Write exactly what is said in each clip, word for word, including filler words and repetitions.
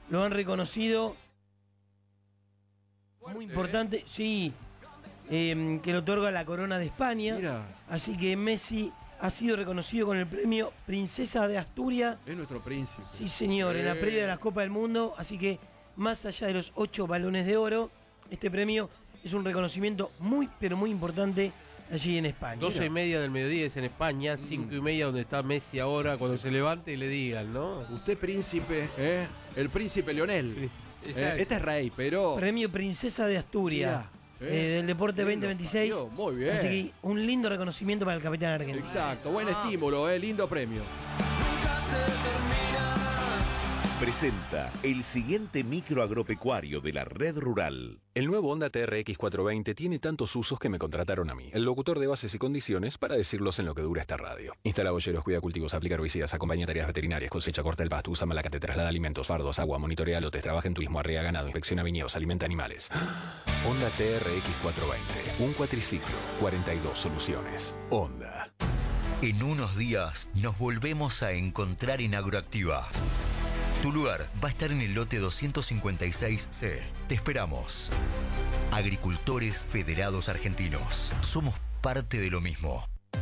lo han reconocido. Muy importante, sí, eh, que le otorga la corona de España. Mira. Así que Messi ha sido reconocido con el premio Princesa de Asturias. Es nuestro príncipe. Sí, señor, Sí. en la previa de la Copa del Mundo. Así que, más allá de los ocho balones de oro, este premio es un reconocimiento muy, pero muy importante allí en España. doce y media del mediodía es en España, cinco y media donde está Messi ahora, cuando se levante y le digan, ¿no? Usted príncipe, ¿eh? El príncipe Leonel. Sí, Eh, este es rey, pero... Premio Princesa de Asturias. Mirá, eh, eh, del Deporte bien veinte veintiséis. lo parió, muy bien. Así que un lindo reconocimiento para el capitán argentino. Exacto, buen estímulo, eh, lindo premio. Presenta el siguiente micro agropecuario de la Red Rural. El nuevo Honda T R X cuatrocientos veinte tiene tantos usos que me contrataron a mí, el locutor de bases y condiciones, para decirlos en lo que dura esta radio. Instala boyeros, cuida cultivos, aplica herbicidas, acompaña tareas veterinarias, cosecha, corta el pasto, usa malacate, traslada alimentos, fardos, agua, monitorea lotes, trabaja en turismo, arrea ganado, inspecciona viñedos, alimenta animales. Honda T R X cuatrocientos veinte, un cuatriciclo, cuarenta y dos soluciones. Honda. En unos días nos volvemos a encontrar en Agroactiva. Tu lugar va a estar en el lote doscientos cincuenta y seis C. Te esperamos. Agricultores Federados Argentinos. Somos parte de lo mismo.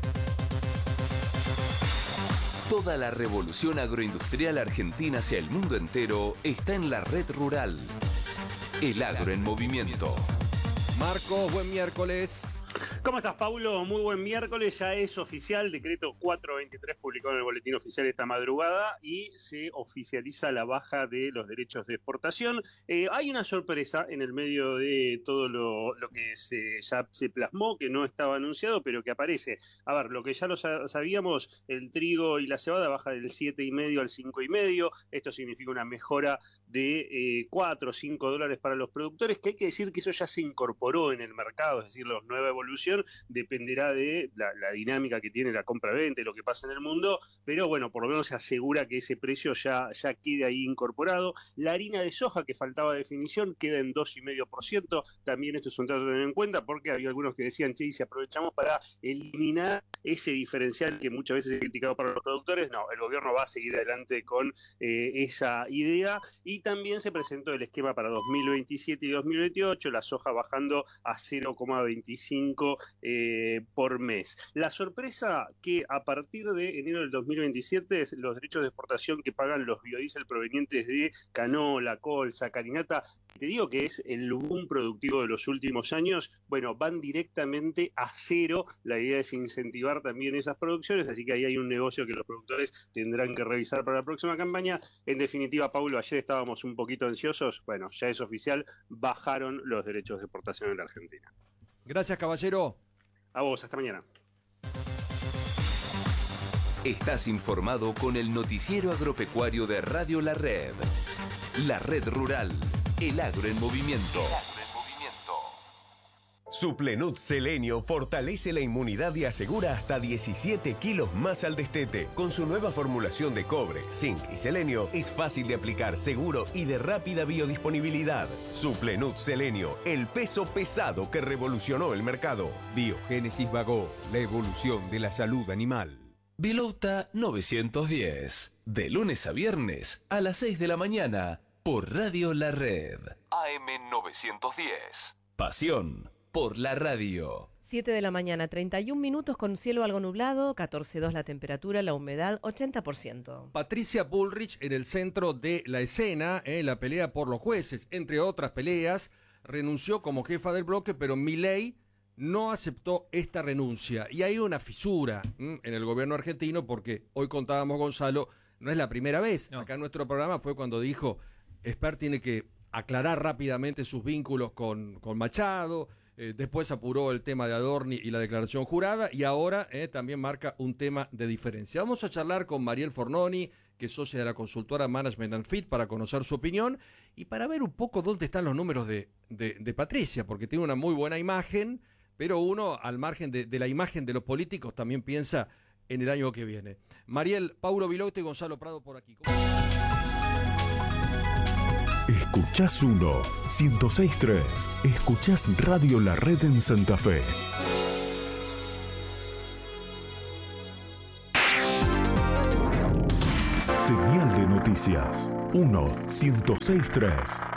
Toda la revolución agroindustrial argentina hacia el mundo entero está en la Red Rural. El agro en movimiento. Marcos, buen miércoles. ¿Cómo estás, Paulo? Muy buen miércoles, ya es oficial, decreto cuatrocientos veintitrés publicado en el Boletín Oficial esta madrugada y se oficializa la baja de los derechos de exportación. Eh, hay una sorpresa en el medio de todo lo, lo que se, ya se plasmó, que no estaba anunciado, pero que aparece. A ver, lo que ya lo sabíamos, el trigo y la cebada baja del siete y medio al cinco y medio. Esto significa una mejora de eh, cuatro o cinco dólares para los productores, que hay que decir que eso ya se incorporó en el mercado, es decir, la nueva evolución dependerá de la, la dinámica que tiene la compra-venta y lo que pasa en el mundo, pero bueno, por lo menos se asegura que ese precio ya, ya quede ahí incorporado. La harina de soja, que faltaba definición, queda en dos coma cinco por ciento, también esto es un dato a tener en cuenta, porque había algunos que decían, che, y si aprovechamos para eliminar ese diferencial que muchas veces es criticado para los productores, no, el gobierno va a seguir adelante con eh, esa idea, y también se presentó el esquema para dos mil veintisiete y dos mil veintiocho, la soja bajando a cero coma veinticinco Eh, por mes. La sorpresa que a partir de enero del dos mil veintisiete los derechos de exportación que pagan los biodiesel provenientes de canola, colza, carinata, te digo que es el boom productivo de los últimos años, bueno, van directamente a cero. La idea es incentivar también esas producciones, así que ahí hay un negocio que los productores tendrán que revisar para la próxima campaña. En definitiva, Paulo, ayer estábamos un poquito ansiosos, bueno, ya es oficial, bajaron los derechos de exportación en la Argentina. Gracias, caballero. A vos, hasta mañana. Estás informado con el noticiero agropecuario de Radio La Red. La Red Rural. El agro en movimiento. Suplenut Selenio fortalece la inmunidad y asegura hasta diecisiete kilos más al destete. Con su nueva formulación de cobre, zinc y selenio, es fácil de aplicar, seguro y de rápida biodisponibilidad. Suplenut Selenio, el peso pesado que revolucionó el mercado. Biogénesis Vagó, la evolución de la salud animal. Vilauta novecientos diez. De lunes a viernes a las seis de la mañana por Radio La Red. A M novecientos diez. Pasión por la radio. siete de la mañana, treinta y un minutos con cielo algo nublado, catorce coma dos la temperatura, la humedad ochenta por ciento. Patricia Bullrich en el centro de la escena, en eh, la pelea por los jueces, entre otras peleas, renunció como jefa del bloque, pero Milei no aceptó esta renuncia. Y hay una fisura ¿m? en el gobierno argentino, porque hoy contábamos, Gonzalo, no es la primera vez. No. Acá en nuestro programa fue cuando dijo, Espert tiene que aclarar rápidamente sus vínculos con, con Machado. Eh, después apuró el tema de Adorni y la declaración jurada, y ahora eh, también marca un tema de diferencia. Vamos a charlar con Mariel Fornoni, que es socia de la consultora Management and Fit, para conocer su opinión y para ver un poco dónde están los números de, de, de Patricia, porque tiene una muy buena imagen, pero uno, al margen de, de la imagen de los políticos, también piensa en el año que viene. Mariel, Paulo Vilote y Gonzalo Prado por aquí. Escuchás uno, ciento seis punto tres. Escuchás Radio La Red en Santa Fe. Señal de noticias. Noticias. uno ciento seis punto tres.